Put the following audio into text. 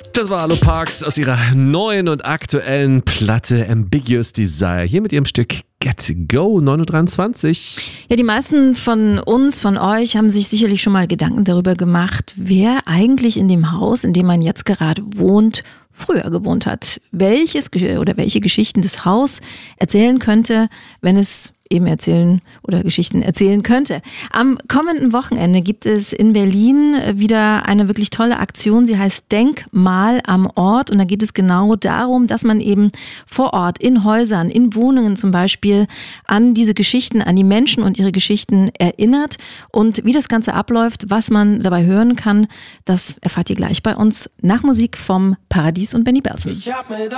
Das war Allo Parks aus ihrer neuen und aktuellen Platte Ambiguous Desire. Hier mit ihrem Stück Get Go 9:23 Uhr. Ja, die meisten von uns, von euch, haben sich sicherlich schon mal Gedanken darüber gemacht, wer eigentlich in dem Haus, in dem man jetzt gerade wohnt, früher gewohnt hat. Welche Geschichten das Haus erzählen könnte, wenn es eben Geschichten erzählen könnte. Am kommenden Wochenende gibt es in Berlin wieder eine wirklich tolle Aktion. Sie heißt Denkmal am Ort und da geht es genau darum, dass man eben vor Ort, in Häusern, in Wohnungen zum Beispiel an diese Geschichten, an die Menschen und ihre Geschichten erinnert. Und wie das Ganze abläuft, was man dabei hören kann, das erfahrt ihr gleich bei uns nach Musik vom Paradies und Benny Belsen.